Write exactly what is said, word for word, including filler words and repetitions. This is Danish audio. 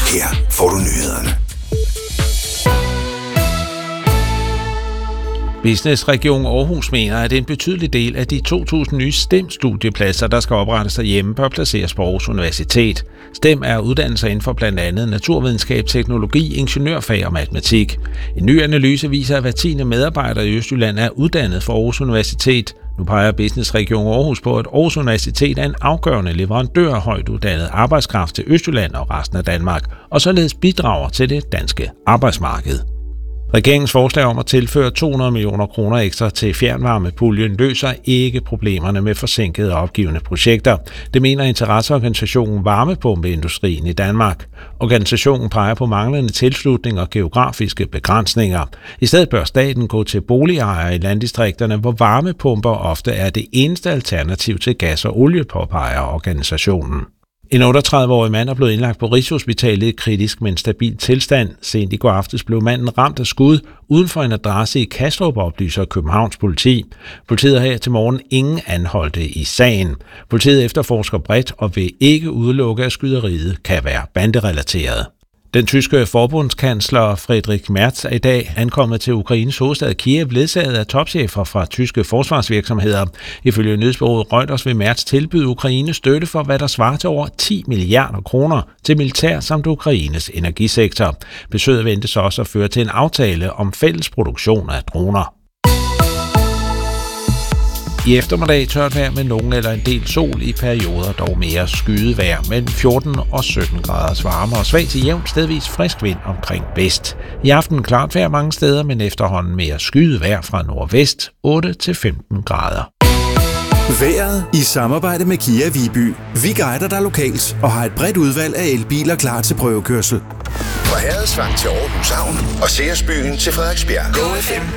Her får du nyhederne. Business Region Aarhus mener, at en betydelig del af de to tusind nye STEM-studiepladser, der skal oprettes derhjemme, bør placeres på Aarhus Universitet. STEM er uddannelser inden for blandt andet naturvidenskab, teknologi, ingeniørfag og matematik. En ny analyse viser, at hver tiende medarbejder i Østjylland er uddannet for Aarhus Universitet. Nu peger Business Region Aarhus på, at Aarhus Universitet er en afgørende leverandør af højt uddannet arbejdskraft til Østjylland og resten af Danmark, og således bidrager til det danske arbejdsmarked. Regeringens forslag om at tilføre to hundrede millioner kroner ekstra til fjernvarmepuljen løser ikke problemerne med forsinkede og opgivende projekter. Det mener interesseorganisationen Varmepumpeindustrien i Danmark. Organisationen peger på manglende tilslutning og geografiske begrænsninger. I stedet bør staten gå til boligejere i landdistrikterne, hvor varmepumper ofte er det eneste alternativ til gas og olie, påpeger organisationen. En otteogtredive-årig mand er blevet indlagt på Rigshospitalet i kritisk, men stabil tilstand. Sent i går aftes blev manden ramt af skud uden for en adresse i Kastrup, oplyser Københavns politi. Politiet har her til morgen ingen anholdte i sagen. Politiet efterforsker bredt og vil ikke udelukke, at skyderiet kan være banderelateret. Den tyske forbundskansler Friedrich Merz er i dag ankommet til Ukraines hovedstad Kiev, ledsaget af topchefer fra tyske forsvarsvirksomheder. Ifølge nyhedsbureauet Reuters vil Merz tilbyde Ukraine støtte for, hvad der svarer til over ti milliarder kroner til militær samt Ukraines energisektor. Besøget ventes også at føre til en aftale om fælles produktion af droner. I eftermiddag tørt vejr med nogen eller en del sol, i perioder dog mere skyet vejr, mellem fjorten og sytten graders varme og svag til jævnt stedvis frisk vind omkring vest. I aften klart vejr mange steder, men efterhånden mere skyet vejr fra nordvest, otte til femten grader. Vejret i samarbejde med Kia Viby. Vi guider dig lokalt og har et bredt udvalg af elbiler klar til prøvekørsel. Fra Hadersvang til Aarhus Havn og Seersbyen til Frederiksbjerg. Go F M